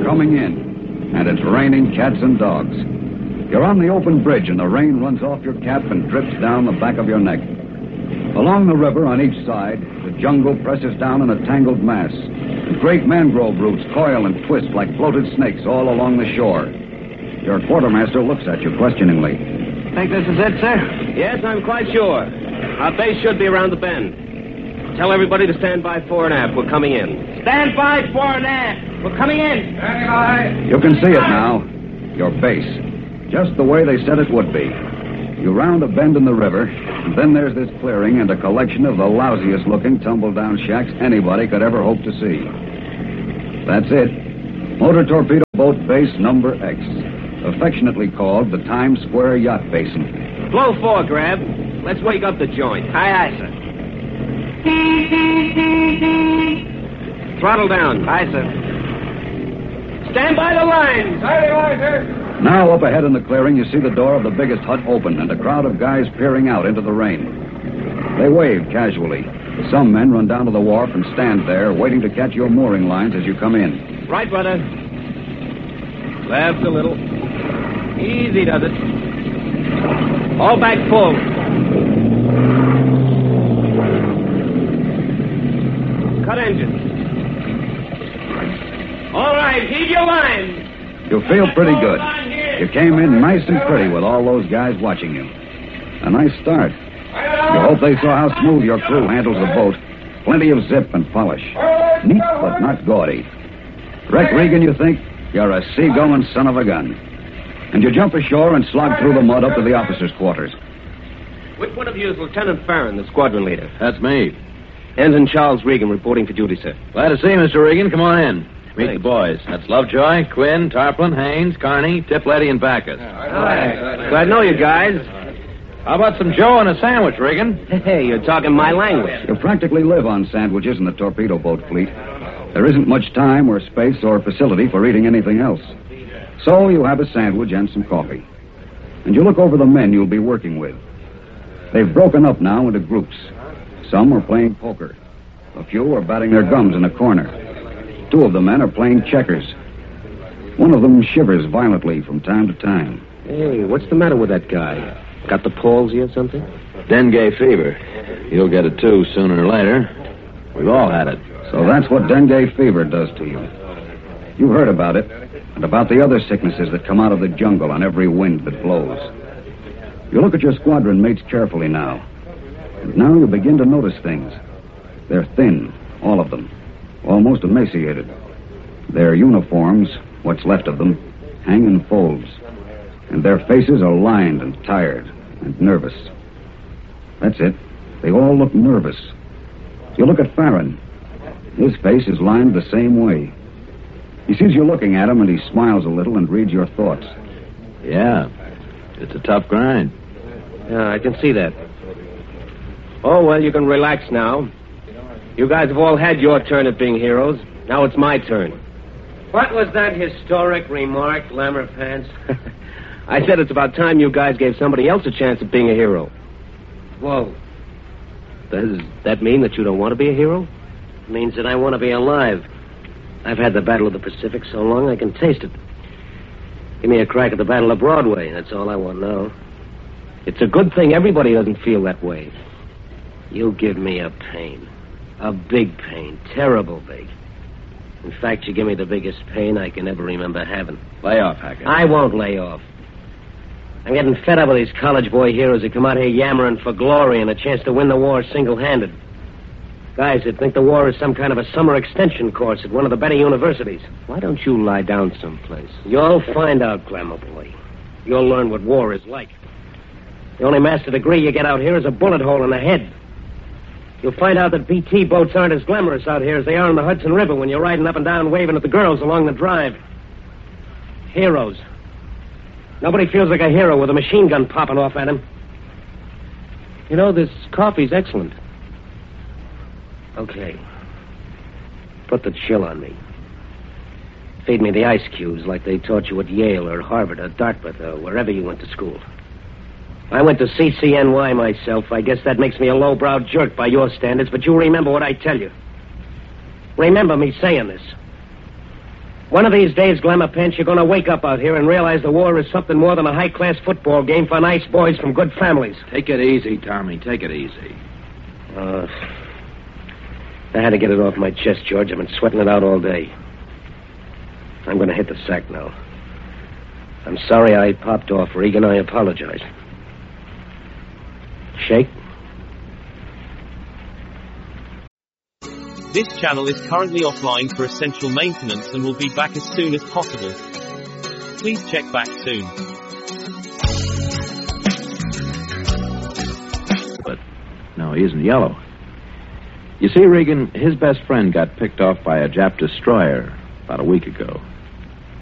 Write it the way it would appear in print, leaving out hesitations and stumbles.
coming in, and it's raining cats and dogs. You're on the open bridge, and the rain runs off your cap and drips down the back of your neck. Along the river on each side, the jungle presses down in a tangled mass. The great mangrove roots coil and twist like floated snakes all along the shore. Your quartermaster looks at you questioningly. Think this is it, sir? Yes, I'm quite sure. Our base should be around the bend. Tell everybody to stand by fore and aft. We're coming in. Stand by fore and aft. We're coming in. Standing by. You can see it now. Your base. Just the way they said it would be. You round a bend in the river, and then there's this clearing and a collection of the lousiest-looking tumble-down shacks anybody could ever hope to see. That's it. Motor Torpedo Boat Base Number X, affectionately called the Times Square Yacht Basin. Blow fore, Grab. Let's wake up the joint. Aye, aye, sir. Throttle down. Aye, sir. Stand by the lines. Standing by, sir. Now, up ahead in the clearing, you see the door of the biggest hut open and a crowd of guys peering out into the rain. They wave casually. Some men run down to the wharf and stand there, waiting to catch your mooring lines as you come in. Right, brother. Left a little. Easy does it. All back full. Cut engine. All right, heave your line. You feel pretty good. You came in nice and pretty with all those guys watching you. A nice start. You hope they saw how smooth your crew handles the boat. Plenty of zip and polish. Neat, but not gaudy. Wreck Regan, you think? You're a seagoing son of a gun. And you jump ashore and slog through the mud up to the officers' quarters. Which one of you is Lieutenant Farron, the squadron leader? That's me. Ensign Charles Regan reporting for duty, sir. Glad to see you, Mr. Regan. Come on in. Meet Thanks. the boys. That's Lovejoy, Quinn, Tarplin, Haynes, Carney, Tipletty, and Backus. Glad to know you guys. How about some Joe and a sandwich, Regan? Hey, you're talking my language. You practically live on sandwiches in the torpedo boat fleet. There isn't much time or space or facility for eating anything else. So you have a sandwich and some coffee. And you look over the men you'll be working with. They've broken up now into groups. Some are playing poker. A few are batting their gums in a corner. 2 of the men are playing checkers. One of them shivers violently from time to time. Hey, what's the matter with that guy? Got the palsy or something? Dengue fever. You'll get it, too, sooner or later. We've all had it. So that's what dengue fever does to you. You've heard about it, and about the other sicknesses that come out of the jungle on every wind that blows. You look at your squadron mates carefully now. And now you begin to notice things. They're thin, all of them. Almost emaciated. Their uniforms, what's left of them, hang in folds. And their faces are lined and tired and nervous. That's it. They all look nervous. You look at Farron. His face is lined the same way. He sees you looking at him, and he smiles a little and reads your thoughts. Yeah. It's a tough grind. Yeah, I can see that. Oh, well, you can relax now. You guys have all had your turn at being heroes. Now it's my turn. What was that historic remark, Glamour Pants? I said it's about time you guys gave somebody else a chance at being a hero. Whoa. Does that mean that you don't want to be a hero? It means that I want to be alive. I've had the Battle of the Pacific so long I can taste it. Give me a crack at the Battle of Broadway. That's all I want now. It's a good thing everybody doesn't feel that way. You give me a pain. A big pain. Terrible big. In fact, you give me the biggest pain I can ever remember having. Lay off, Hackett. I won't lay off. I'm getting fed up with these college boy heroes who come out here yammering for glory and a chance to win the war single-handed. Guys that think the war is some kind of a summer extension course at one of the better universities. Why don't you lie down someplace? You'll find out, Glamour Boy. You'll learn what war is like. The only master degree you get out here is a bullet hole in the head. You'll find out that BT boats aren't as glamorous out here as they are in the Hudson River when you're riding up and down waving at the girls along the drive. Heroes. Nobody feels like a hero with a machine gun popping off at him. You know, this coffee's excellent. Okay. Put the chill on me. Feed me the ice cubes like they taught you at Yale or Harvard or Dartmouth or wherever you went to school. I went to CCNY myself. I guess that makes me a lowbrow jerk by your standards, but you remember what I tell you. Remember me saying this. One of these days, Glamour Pants, you're going to wake up out here and realize the war is something more than a high-class football game for nice boys from good families. Take it easy, Tommy. Take it easy. I had to get it off my chest, George. I've been sweating it out all day. I'm going to hit the sack now. I'm sorry I popped off, Regan. I apologize. Shake? This channel is currently offline for essential maintenance and will be back as soon as possible. Please check back soon. But, no, he isn't yellow. You see, Regan, his best friend got picked off by a Jap destroyer about a week ago.